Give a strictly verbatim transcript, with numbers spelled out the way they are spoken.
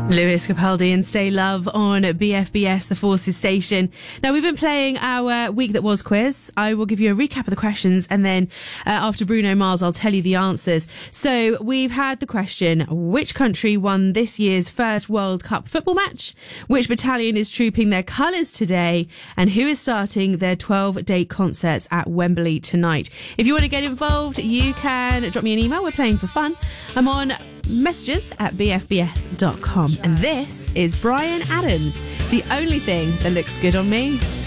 Lewis Capaldi and Stay Love on B F B S, the Forces station. Now, we've been playing our Week That Was quiz. I will give you a recap of the questions, and then uh, after Bruno Mars, I'll tell you the answers. So we've had the question, which country won this year's first World Cup football match? Which battalion is trooping their colours today? And who is starting their twelve-date concerts at Wembley tonight? If you want to get involved, you can drop me an email. We're playing for fun. I'm on messages at b f b s dot com. And this is Bryan Adams, The Only Thing That Looks Good on Me.